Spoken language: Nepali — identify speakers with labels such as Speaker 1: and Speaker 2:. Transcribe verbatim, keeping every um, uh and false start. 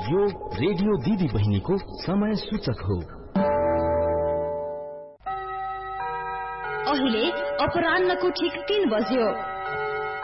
Speaker 1: यो रेडियो दिदी बहिनीको समय सूचक हो।
Speaker 2: अहिले अपराह्नको ठिक तीन बज्यो।